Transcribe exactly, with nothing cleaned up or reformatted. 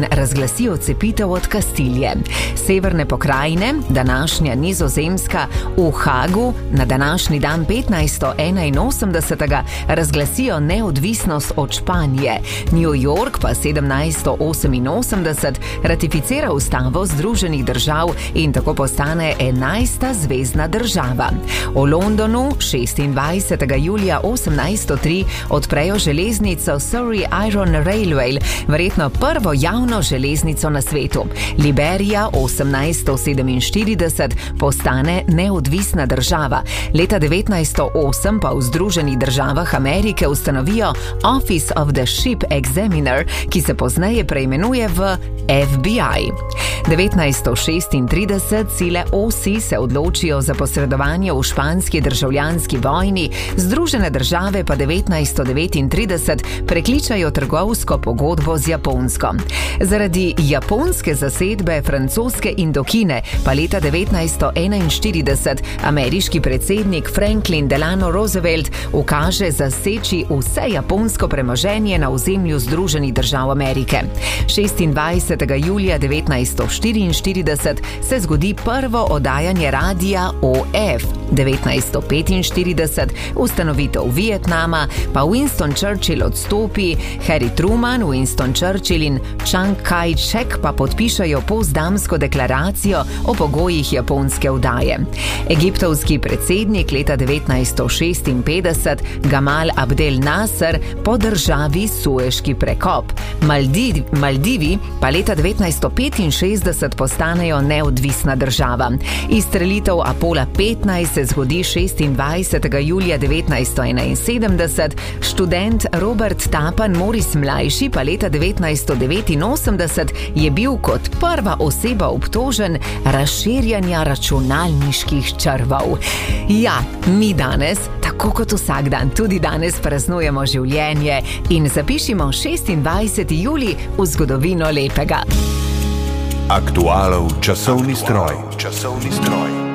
razglasi odcepitev od Kastilje. Severne pokrajine, današnja Nizozemska, v Hagu na današnji dan petnajsto enainosemdeset razglasijo neodvisnost od Španije. New York pa sedemnajsto oseminosemdeset ratificira ustavo Združenih držav in tako postane enajsta zvezna država. V Londonu šestindvajsetega julija osemnajststo tri odprejo železnico Surrey Iron Railway, verjetno prvo javno železnico na svetu. Liberija osemnajststo sedeminštirideset postane neodvisna država. Leta devetnajststo osem pa v Združenih državah Amerike ustanovijo Office of the Ship Examiner, ki se pozneje preimenuje v F B I. devetnajststo šestintrideset sile O S I se odločijo za posredovanje v španski državljanski vojni, Združene države pa devetnajststo devetintrideset prekličajo trgovsko pogodbo z Japonsko. Zaradi japonske zasedbe francoske Indokine pa leta devetnajststo enainštirideset ameriški predsednik Franklin Delano Roosevelt ukaže zaseči vse japonsko premoženje na ozemlju Združenih držav Amerike. šestindvajsetega julija devetnajststo štiriinštirideset se zgodi prvo oddajanje radija O F. devetnajststo petinštirideset ustanovitev Vietnama, pa Winston Churchill odstopi, Harry Truman, Winston Churchill in Chiang Kai-shek pa podpišajo Potsdamsko deklaracijo o pogojih japonske vdaje. Egiptovski predsednik leta devetnajststo šestinpetdeset Gamal Abdel Nasser podržavi Sueški prekop. Maldiv, Maldivi pa leta devetnajststo petinšestdeset postanejo neodvisna država. Izstrelitev Apola petnajst se zgodi šestindvajsetega julija devetnajststo enainsedemdeset, študent Robert Tapan Morris mlajši pa leta devetnajststo devetinosemdeset je bil kot prva oseba obtožen razširjanja računalniških črvov. Ja, mi danes, tako kot vsak dan, tudi danes praznujemo življenje in zapišimo šestindvajseti julij v zgodovino lepega. Aktualov časovni stroj. Časovni stroj.